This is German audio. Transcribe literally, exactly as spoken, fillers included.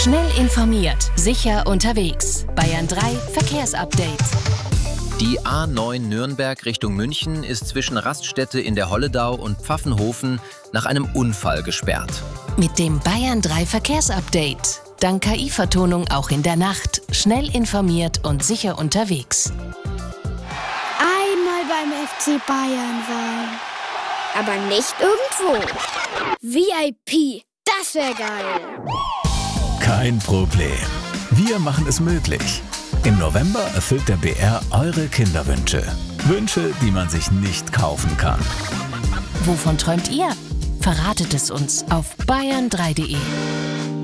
Schnell informiert, sicher unterwegs. Bayern drei Verkehrsupdate. Die A neun Nürnberg Richtung München ist zwischen Raststätte in der Holledau und Pfaffenhofen nach einem Unfall gesperrt. Mit dem Bayern drei Verkehrsupdate. Dank K I-Vertonung auch in der Nacht. Schnell informiert und sicher unterwegs. Einmal beim F C Bayern sein. Aber nicht irgendwo. V I P, das wäre geil. Kein Problem. Wir machen es möglich. Im November erfüllt der B R eure Kinderwünsche. Wünsche, die man sich nicht kaufen kann. Wovon träumt ihr? Verratet es uns auf bayern drei punkt de.